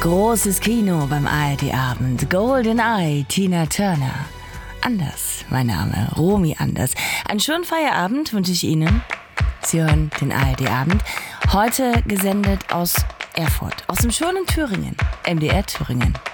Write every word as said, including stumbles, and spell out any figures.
Großes Kino beim A R D-Abend. GoldenEye, Tina Turner. Anders, mein Name, Romy Anders. Einen schönen Feierabend wünsche ich Ihnen. Sie hören den A R D-Abend. Heute gesendet aus Erfurt, aus dem schönen Thüringen, M D R Thüringen.